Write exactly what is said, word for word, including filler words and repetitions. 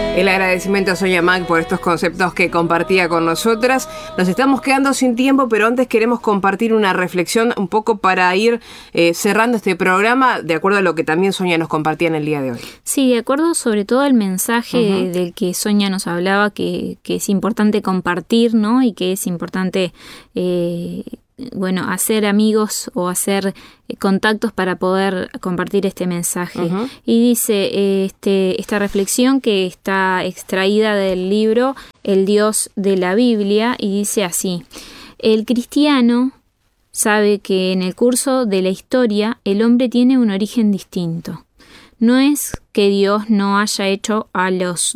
El agradecimiento a Sonia Mac por estos conceptos que compartía con nosotras. Nos estamos quedando sin tiempo, pero antes queremos compartir una reflexión un poco para ir eh, cerrando este programa, de acuerdo a lo que también Sonia nos compartía en el día de hoy. Sí, de acuerdo sobre todo al mensaje Uh-huh. del que Sonia nos hablaba, que, que es importante compartir, ¿no? Y que es importante... Eh, bueno, hacer amigos o hacer eh, contactos para poder compartir este mensaje. Uh-huh. Y dice eh, este, esta reflexión que está extraída del libro El Dios de la Biblia, y dice así: el cristiano sabe que en el curso de la historia el hombre tiene un origen distinto. No es que Dios no haya hecho a los